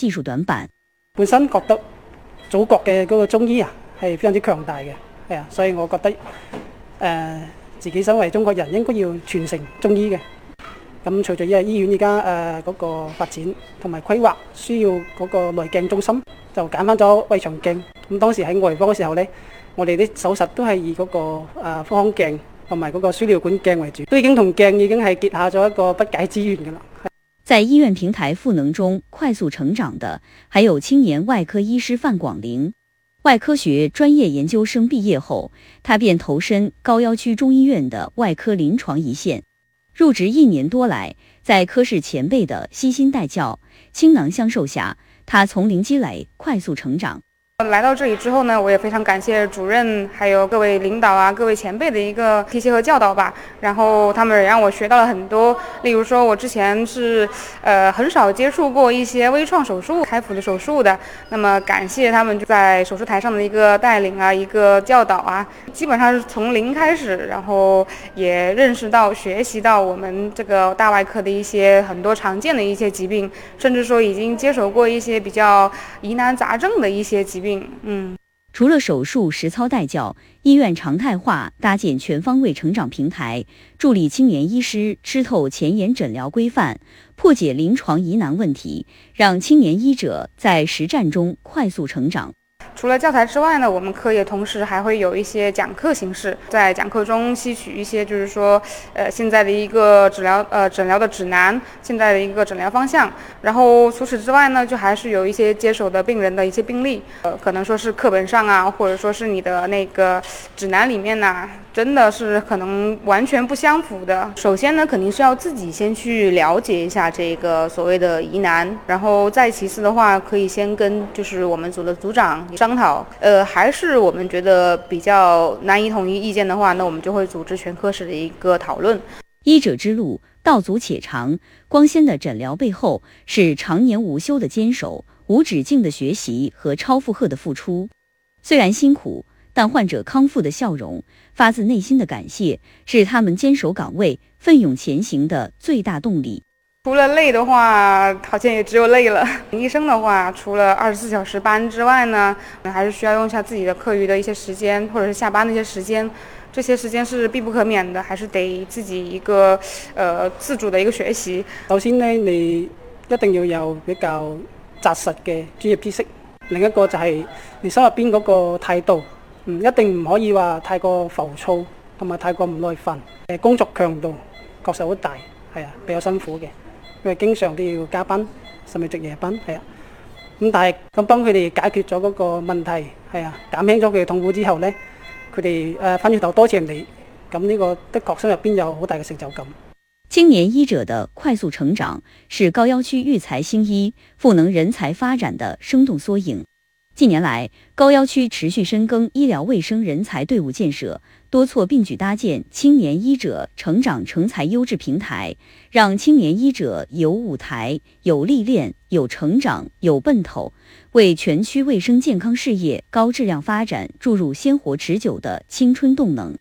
技術短板。 本身覺得祖國嘅嗰個中醫係非常之強大嘅，所以我覺得自己身為中國人應該要傳承中醫嘅。咁隨住醫院而家嗰個發展同埋規劃，需要嗰個內鏡中心，就揀翻咗胃腸鏡。咁當時喺外科嘅時候呢，我哋啲手術都係以嗰個腹腔鏡同埋嗰個輸尿管鏡為主，都已經同鏡已經係結下咗一個不解之緣㗎啦。 在醫院平台賦能中快速成長的，還有青年外科醫師范廣玲。外科學專業研究生畢業後，他便投身高要區中醫院的外科臨床一線。入職1年多來，在科室前輩的悉心帶教、傾囊相授下，他從零積累，快速成長。 來到這裡之後呢，我也非常感謝主任還有各位領導各位前輩的一個提攜和教導吧。然後他們也讓我學到了很多，例如說我之前是很少接觸過一些微創手術、開腹的手術的，那麼感謝他們在手術台上的一個帶領一個教導基本上是從零開始，然後也認識到、學習到我們這個大外科的一些很多常見的一些疾病，甚至說已經接手過一些比較疑難雜症的一些疾病。 除了手術實操帶教，醫院常態化搭建全方位成長平台，助力青年醫師吃透前沿診療規範，破解臨床疑難問題，讓青年醫者在實戰中快速成長。 除了教材之外呢，我們科也同時還會有一些講課形式，在講課中吸取一些就是說現在的一個診療的指南，現在的一個診療方向。然後除此之外呢，就還是有一些接手的病人的一些病例，可能說是課本上或者說是你的那個指南裡面真的是可能完全不相符的。首先呢，肯定是要自己先去了解一下這個所謂的疑難，然後再其次的話，可以先跟就是我們組的組長商討。還是我們覺得比較難以統一意見的話，那我們就會組織全科室的一個討論。 醫者之路道阻且長，光鮮的診療背後是常年無休的堅守、無止境的學習和超負荷的付出。雖然辛苦，但患者康復的笑容、發自內心的感謝，是他們堅守崗位、奮勇前行的最大動力。 除了累的話，好像也只有累了。醫生的話，除了24小時班之外呢，還是需要用一下自己的課餘的一些時間，或者是下班的一些時間。這些時間是必不可免的，還是得自己一個自主的一個學習。 首先呢，你一定要有比較紮實嘅專業知識。另一個就係你心入邊嗰個態度，一定唔可以話太過浮躁，同埋太過唔耐煩。工作強度確實好大，比較辛苦嘅，因為經常都要加班，甚至值夜班，咁但係咁幫佢哋解決咗嗰個問題，減輕咗佢哋痛苦之後呢，佢哋翻轉頭多謝你，咁呢個的確心入邊有好大嘅成就感。 青年醫者的快速成長是高要區育才興醫、賦能人才發展的生動縮影。近年來，高要區持續深耕醫療衛生人才隊伍建設，多措並舉搭建青年醫者成長成才優質平台，讓青年醫者有舞台、有歷練、有成長、有奔頭，為全區衛生健康事業高質量發展注入鮮活持久的青春動能。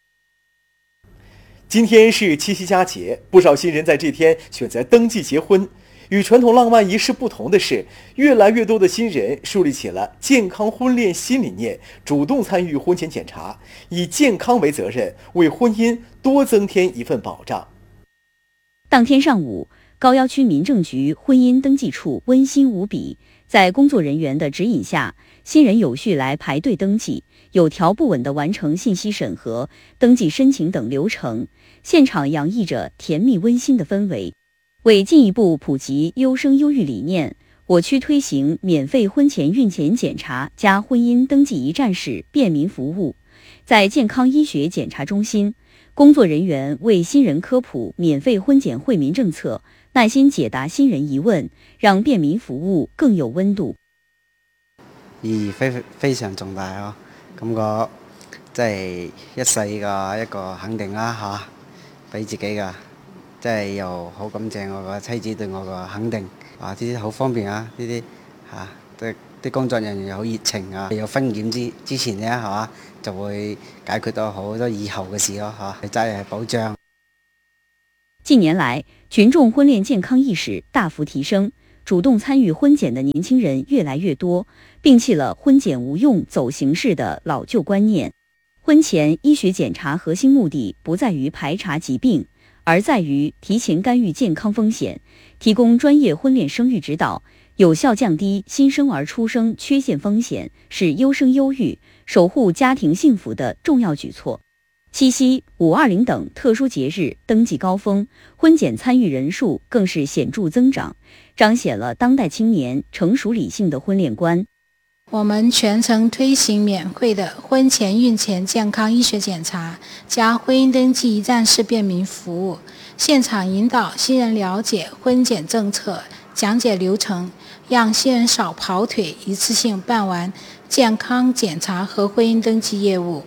今天是七夕佳節，不少新人在這天選擇登記結婚。與傳統浪漫儀式不同的是，越來越多的新人樹立起了健康婚戀新理念，主動參與婚前檢查，以健康為責任，為婚姻多增添一份保障。 當天上午，高要區民政局婚姻登記處溫馨無比，在工作人員的指引下，新人有序來排隊登記，有條不紊地完成信息審核、登記申請等流程，現場洋溢着甜蜜溫馨的氛圍。為進一步普及優生優育理念，我區推行免費婚前孕前檢查加婚姻登記一站式便民服務。在健康醫學檢查中心，工作人員為新人科普免費婚檢惠民政策，耐心解答新人疑問，讓便民服務更有溫度。 意義非常重大咯，感覺即係一世嘅一個肯定啦嚇，俾自己㗎。即係又好感謝我個妻子對我個肯定，呢啲好方便啊！呢啲啲工作人員又好熱情啊！有婚檢之前咧就會解決到好多以後嘅事咯責任保障。 近年來，群眾婚戀健康意識大幅提升， 主动参与婚检的年轻人越来越多，摒弃了婚检无用走形式的老旧观念。婚前医学检查核心目的不在于排查疾病，而在于提前干预健康风险，提供专业婚恋生育指导，有效降低新生儿出生缺陷风险，是优生优育、守护家庭幸福的重要举措。七夕、520等特殊节日登记高峰，婚检参与人数更是显著增长，彰显了当代青年成熟理性的婚恋观。 我们全程推行免费的婚前孕前健康医学检查加婚姻登记一站式便民服务，现场引导新人了解婚检政策，讲解流程，让新人少跑腿，一次性办完健康检查和婚姻登记业务。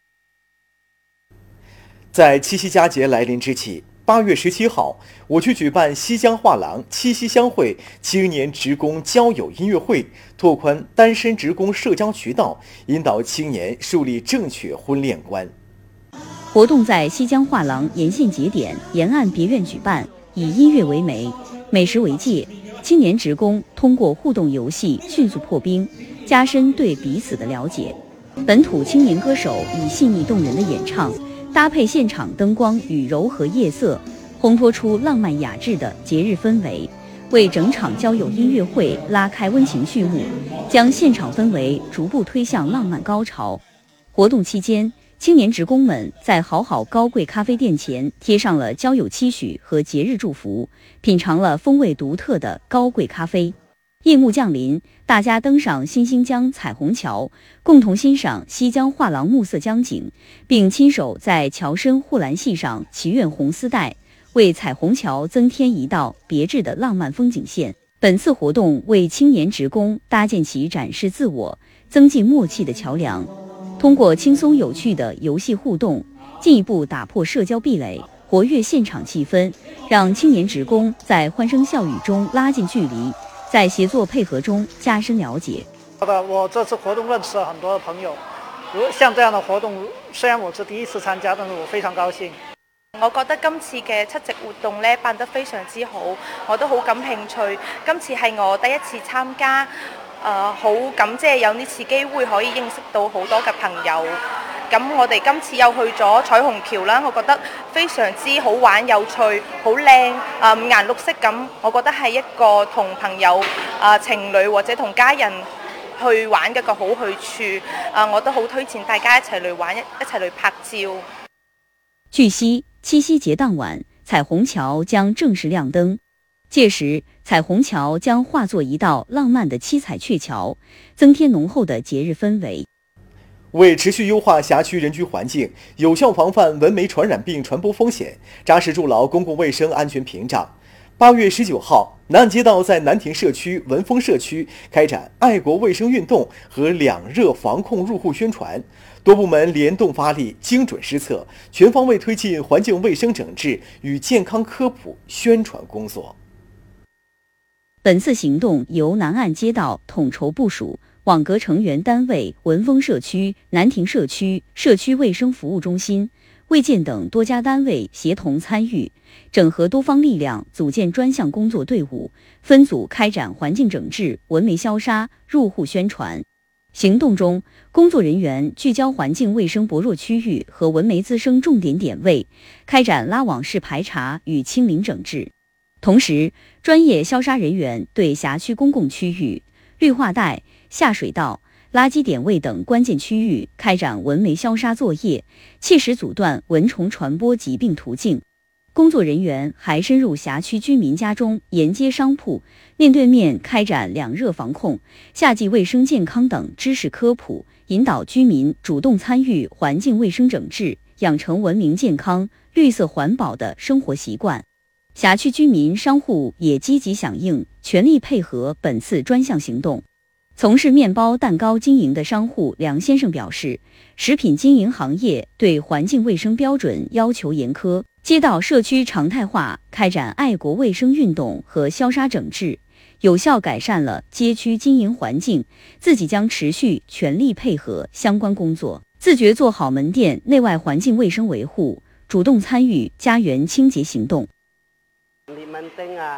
在七夕佳节来临之际，8月17号，我区举办西江画廊七夕相会青年职工交友音乐会，拓宽单身职工社交渠道，引导青年树立正确婚恋观。 活动在西江画廊沿线节点沿岸别院举办，以音乐为媒，美食为借，青年职工通过互动游戏迅速破冰，加深对彼此的了解。本土青年歌手以细腻动人的演唱，搭配现场灯光与柔和夜色，烘托出浪漫雅致的节日氛围，为整场交友音乐会拉开温情序幕，将现场氛围逐步推向浪漫高潮。活动期间，青年职工们在好好高贵咖啡店前贴上了交友期许和节日祝福，品尝了风味独特的高贵咖啡。夜幕降临，大家登上新兴江彩虹桥，共同欣赏西江画廊暮色江景，并亲手在桥身护栏系上祈愿红丝带，为彩虹桥增添一道别致的浪漫风景线。本次活动为青年职工搭建起展示自我、增进默契的桥梁，通过轻松有趣的游戏互动，进一步打破社交壁垒，活跃现场气氛，让青年职工在欢声笑语中拉近距离，在协作配合中加深了解。 我这次活动認識了很多的朋友，像這樣的活動，雖然我是第一次參加，但是我非常高興。 我覺得今次嘅七夕活動呢辦得非常之好，我都好感興趣。今次係我第一次參加，好感謝有呢次機會可以認識到好多嘅朋友。咁我哋今次又去咗彩虹橋啦，我覺得非常之好玩有趣，好靚，五顏六色咁。我覺得係一個同朋友、情侶或者同家人去玩嘅一個好去處。我都好推薦大家一齊嚟玩，一齊嚟拍照。 據悉，七夕節當晚，彩虹橋將正式亮燈。屆時，彩虹橋將化作一道浪漫的七彩鵲橋，增添濃厚的節日氛圍。 为持续优化辖区人居环境，有效防范蚊媒传染病传播风险，扎实筑牢公共卫生安全屏障。8月19号，南岸街道在南亭社区、文峰社区开展爱国卫生运动和两热防控入户宣传，多部门联动发力，精准施策，全方位推进环境卫生整治与健康科普宣传工作。 本次行动由南岸街道统筹部署，网格成员单位文峰社区、南亭社区、社区卫生服务中心、卫健等多家单位协同参与，整合多方力量，组建专项工作队伍，分组开展环境整治、蚊媒消杀、入户宣传。行动中，工作人员聚焦环境卫生薄弱区域和蚊媒滋生重点点位，开展拉网式排查与清零整治。同时，专业消杀人员对辖区公共区域、绿化带、下水道、垃圾点位等关键区域开展蚊媒消杀作业，切实阻断蚊虫传播疾病途径。工作人员还深入辖区居民家中、沿街商铺，面对面开展两热防控、夏季卫生健康等知识科普，引导居民主动参与环境卫生整治，养成文明健康、绿色环保的生活习惯。辖区居民商户也积极响应，全力配合本次专项行动。从事面包、蛋糕经营的商户梁先生表示，食品经营行业对环境卫生标准要求严苛，街道社区常态化开展爱国卫生运动和消杀整治，有效改善了街区经营环境，自己将持续全力配合相关工作，自觉做好门店内外环境卫生维護，主動參與家園清潔行動。 滅蚊叮啊，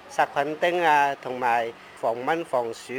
殺菌釘啊，同埋防蚊防鼠。